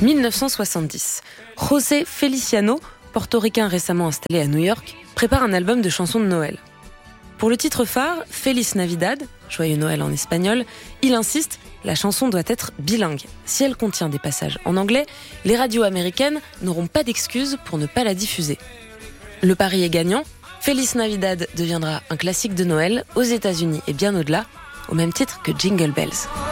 1970. José Feliciano, portoricain récemment installé à New York, prépare un album de chansons de Noël. Pour le titre phare, Feliz Navidad, Joyeux Noël en espagnol, il insiste, la chanson doit être bilingue. Si elle contient des passages en anglais, les radios américaines n'auront pas d'excuses pour ne pas la diffuser. Le pari est gagnant, Feliz Navidad deviendra un classique de Noël aux États-Unis et bien au-delà, au même titre que Jingle Bells.